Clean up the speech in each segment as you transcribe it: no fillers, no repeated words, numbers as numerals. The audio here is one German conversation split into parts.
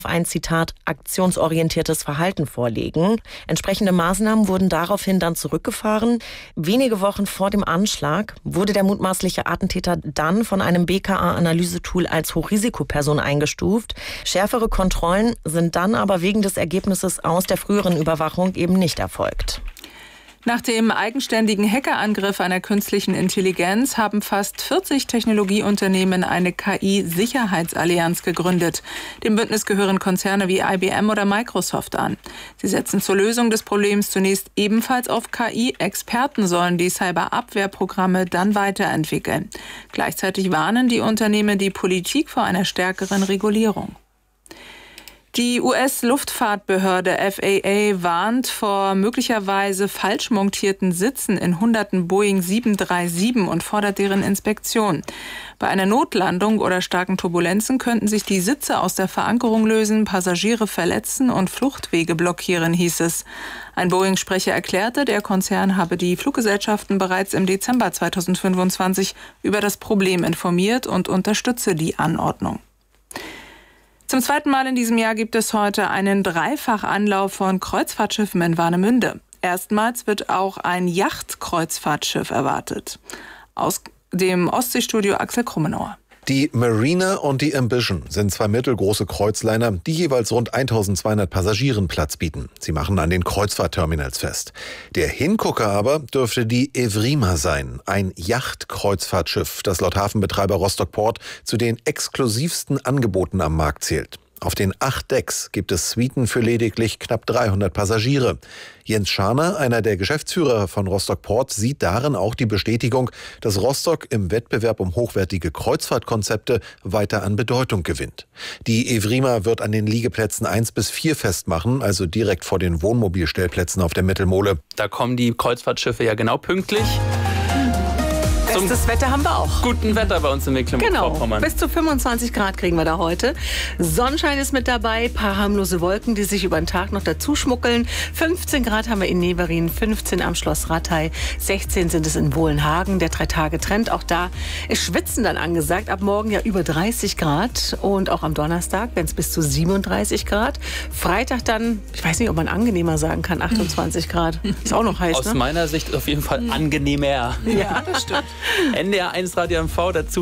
ein, Zitat, aktionsorientiertes Verhalten vorlegen. Entsprechende Maßnahmen wurden daraufhin dann zurückgefahren. Wenige Wochen vor dem Anschlag wurde der mutmaßliche Attentäter dann von einem BKA-Analysetool als Hochrisikoperson eingestuft. Schärfere Kontrollen sind dann aber wegen des Ergebnisses aus der früheren Überwachung eben nicht erfolgt. Nach dem eigenständigen Hackerangriff einer künstlichen Intelligenz haben fast 40 Technologieunternehmen eine KI-Sicherheitsallianz gegründet. Dem Bündnis gehören Konzerne wie IBM oder Microsoft an. Sie setzen zur Lösung des Problems zunächst ebenfalls auf KI. Experten sollen die Cyberabwehrprogramme dann weiterentwickeln. Gleichzeitig warnen die Unternehmen die Politik vor einer stärkeren Regulierung. Die US-Luftfahrtbehörde FAA warnt vor möglicherweise falsch montierten Sitzen in hunderten Boeing 737 und fordert deren Inspektion. Bei einer Notlandung oder starken Turbulenzen könnten sich die Sitze aus der Verankerung lösen, Passagiere verletzen und Fluchtwege blockieren, hieß es. Ein Boeing-Sprecher erklärte, der Konzern habe die Fluggesellschaften bereits im Dezember 2025 über das Problem informiert und unterstütze die Anordnung. Zum zweiten Mal in diesem Jahr gibt es heute einen Dreifachanlauf von Kreuzfahrtschiffen in Warnemünde. Erstmals wird auch ein Yachtkreuzfahrtschiff erwartet. Aus dem Ostseestudio Axel Krummenauer. Die Marina und die Ambition sind zwei mittelgroße Kreuzliner, die jeweils rund 1200 Passagieren Platz bieten. Sie machen an den Kreuzfahrtterminals fest. Der Hingucker aber dürfte die Evrima sein, ein Yachtkreuzfahrtschiff, das laut Hafenbetreiber Rostock Port zu den exklusivsten Angeboten am Markt zählt. Auf den 8 Decks gibt es Suiten für lediglich knapp 300 Passagiere. Jens Scharner, einer der Geschäftsführer von Rostock Port, sieht darin auch die Bestätigung, dass Rostock im Wettbewerb um hochwertige Kreuzfahrtkonzepte weiter an Bedeutung gewinnt. Die Evrima wird an den Liegeplätzen 1 bis 4 festmachen, also direkt vor den Wohnmobilstellplätzen auf der Mittelmole. Da kommen die Kreuzfahrtschiffe ja genau pünktlich. Bestes Wetter haben wir auch. Guten Wetter bei uns in Mecklenburg-Vorpommern. Genau, bis zu 25 Grad kriegen wir da heute. Sonnenschein ist mit dabei, paar harmlose Wolken, die sich über den Tag noch dazu schmuggeln. 15 Grad haben wir in Neverin, 15 am Schloss Rattay, 16 sind es in Wohlenhagen. Der 3-Tage-Trend, auch da ist Schwitzen dann angesagt. Ab morgen ja über 30 Grad und auch am Donnerstag, wenn es bis zu 37 Grad. Freitag dann, ich weiß nicht, ob man angenehmer sagen kann, 28 Grad. Ist auch noch heiß, Aus meiner Sicht auf jeden Fall angenehmer. Ja, das stimmt. NDR 1 Radio MV, der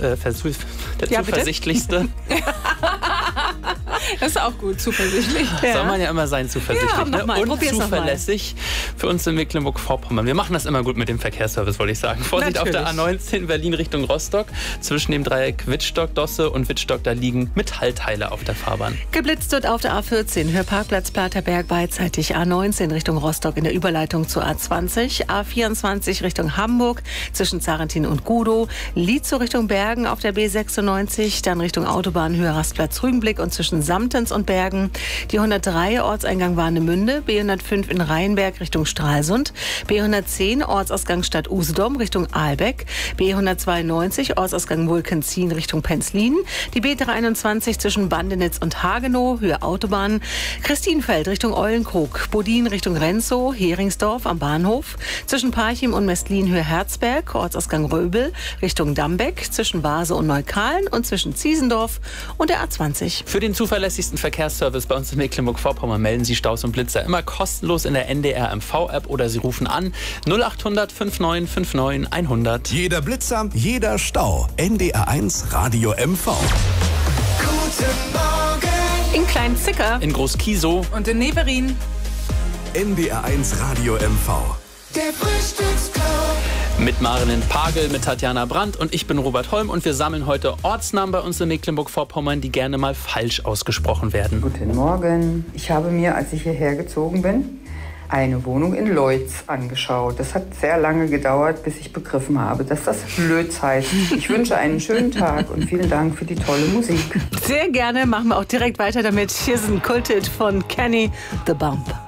zuversichtlichste. Das ist auch gut, zuversichtlich. Soll man ja immer sein, zuversichtlich. Ja, ne? Und zuverlässig für uns in Mecklenburg-Vorpommern. Wir machen das immer gut mit dem Verkehrsservice, wollte ich sagen. Vorsicht auf der A19 Berlin Richtung Rostock. Zwischen dem Dreieck Wittstock-Dosse und Wittstock, da liegen Metallteile auf der Fahrbahn. Geblitzt wird auf der A14, Hörparkplatz Platerberg beidseitig. A19 Richtung Rostock in der Überleitung zur A20. A24 Richtung Hamburg zwischen Zarentin und Gudow. Lietzow Richtung Bergen auf der B96. Dann Richtung Autobahnhöhe Rastplatz Rügenblick und zwischen Samtens und Bergen. Die 103 Ortseingang Warnemünde. B105 in Rheinberg Richtung Stralsund. B110 Ortsausgang Stadt Usedom Richtung Ahlbeck. B192 Ortsausgang Wulkenzien Richtung Penzlin. Die B321 zwischen Bandenitz und Hagenow, Höhe Autobahn. Christienfeld Richtung Eulenkrug. Bodin Richtung Renzow, Heringsdorf am Bahnhof. Zwischen Parchim und Mestlin, Höhe Herzberg. Ortsausgang Röbel Richtung Dambeck. Zwischen Base und Neukalen und zwischen Ziesendorf und der A20. Für den zuverlässigsten Verkehrsservice bei uns in Mecklenburg-Vorpommern melden Sie Staus und Blitzer immer kostenlos in der NDR MV-App oder Sie rufen an 0800 5959 100. Jeder Blitzer, jeder Stau. NDR 1 Radio MV. Guten Morgen. In Klein-Zicker. In Groß-Kiesow. Und in Neverin. NDR 1 Radio MV. Der Frühstücksclub. Mit Marilyn Pagel, mit Tatjana Brandt und ich bin Robert Holm und wir sammeln heute Ortsnamen bei uns in Mecklenburg-Vorpommern, die gerne mal falsch ausgesprochen werden. Guten Morgen. Ich habe mir, als ich hierher gezogen bin, eine Wohnung in Leutz angeschaut. Das hat sehr lange gedauert, bis ich begriffen habe, dass das Lötz heißt. Ich wünsche einen schönen Tag und vielen Dank für die tolle Musik. Sehr gerne, machen wir auch direkt weiter damit. Hier ist ein Kulthit von Kenny, The Bump.